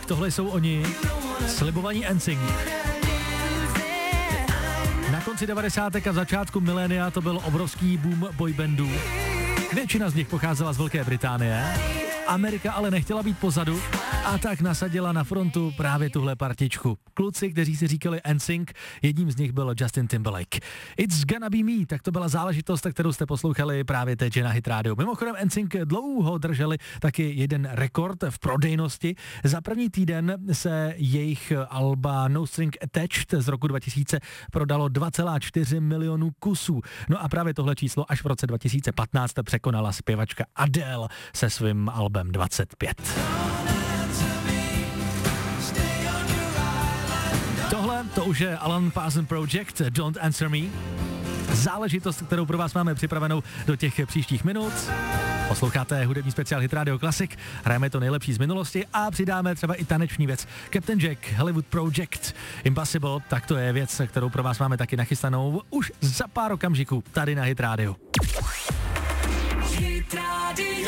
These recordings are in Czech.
Tak tohle jsou oni, slibovaní NSYNC. Na konci 90. a začátku milénia to byl obrovský boom boybandů. Většina z nich pocházela z Velké Británie. Amerika ale nechtěla být pozadu a tak nasadila na frontu právě tuhle partičku. Kluci, kteří si říkali NSYNC, jedním z nich byl Justin Timberlake. It's Gonna Be Me, tak to byla záležitost, kterou jste poslouchali právě teď na Hit Radio. Mimochodem NSYNC dlouho drželi taky jeden rekord v prodejnosti. Za první týden se jejich alba No String Attached z roku 2000 prodalo 2,4 milionů kusů. No a právě tohle číslo až v roce 2015 překonala zpěvačka Adele se svým albem 25. Tohle, to už je Alan Parsons Project, Don't Answer Me. Záležitost, kterou pro vás máme připravenou do těch příštích minut. Posloucháte hudební speciál Hit Radio Classic, hrajeme to nejlepší z minulosti a přidáme třeba i taneční věc. Captain Jack, Hollywood Project, Impossible, tak to je věc, kterou pro vás máme taky nachystanou už za pár okamžiků tady na Hit Radio. Hit Radio.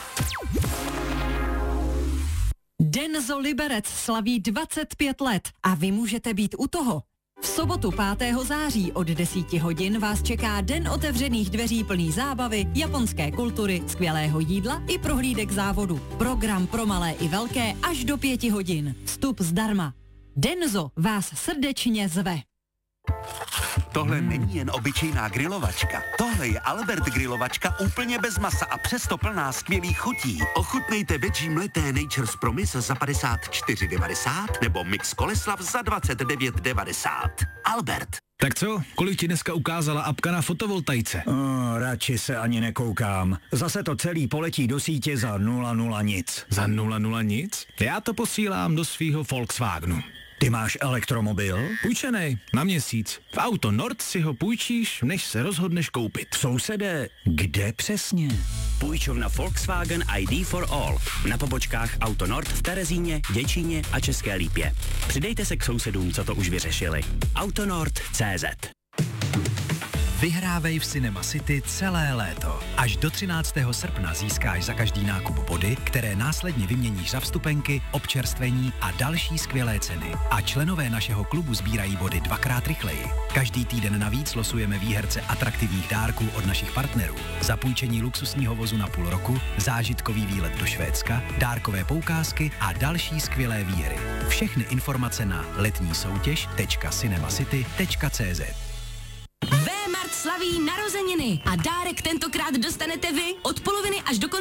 Denzo Liberec slaví 25 let a vy můžete být u toho. V sobotu 5. září od 10 hodin vás čeká den otevřených dveří plný zábavy, japonské kultury, skvělého jídla i prohlídek závodu. Program pro malé i velké až do 5 hodin. Vstup zdarma. Denzo vás srdečně zve. Tohle není jen obyčejná grilovačka. Tohle je Albert grilovačka úplně bez masa a přesto plná skvělých chutí. Ochutnejte veggie mleté Nature's Promise za 54,90 nebo mix Koleslav za 29,90. Albert. Tak co? Kolik ti dneska ukázala apka na fotovoltaice? Radši se ani nekoukám. Zase to celý poletí do sítě za 0,0 nic. Za 0,0 nic? Já to posílám do svýho Volkswagenu. Ty máš elektromobil? Půjčenej, na měsíc. V Auto Nord si ho půjčíš, než se rozhodneš koupit. Sousede, kde přesně? Půjčovna Volkswagen ID for All. Na pobočkách Auto Nord v Terezíně, Děčíně a České Lípě. Přidejte se k sousedům, co to už vyřešili. Autonord.cz. Vyhrávej v Cinema City celé léto. Až do 13. srpna získáš za každý nákup body, které následně vyměníš za vstupenky, občerstvení a další skvělé ceny. A členové našeho klubu sbírají body 2x rychleji. Každý týden navíc losujeme výherce atraktivních dárků od našich partnerů. Zapůjčení luxusního vozu na půl roku, zážitkový výlet do Švédska, dárkové poukázky a další skvělé výhry. Všechny informace na letnísoutěž.cinemacity.cz. Vmart slaví narozeniny a dárek tentokrát dostanete vy od poloviny až do konce